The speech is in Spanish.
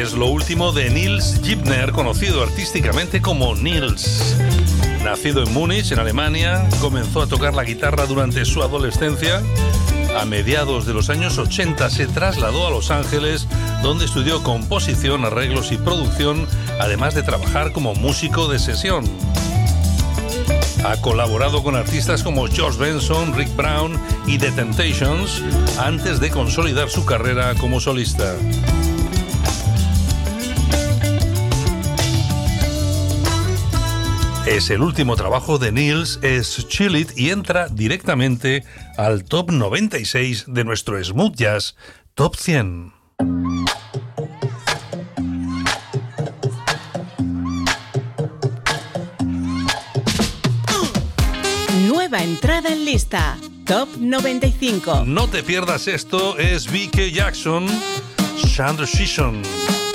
Es lo último de Nils Gibner, conocido artísticamente como Nils. Nacido en Múnich, en Alemania, comenzó a tocar la guitarra durante su adolescencia. A mediados de los años 80 se trasladó a Los Ángeles, donde estudió composición, arreglos y producción, además de trabajar como músico de sesión. Ha colaborado con artistas como George Benson, Rick Brown y The Temptations antes de consolidar su carrera como solista. Es el último trabajo de Nils, es Chill It, y entra directamente al top 96 de nuestro Smooth Jazz Top 100. Nueva entrada en lista, Top 95. No te pierdas esto, es B.K. Jackson, Transition.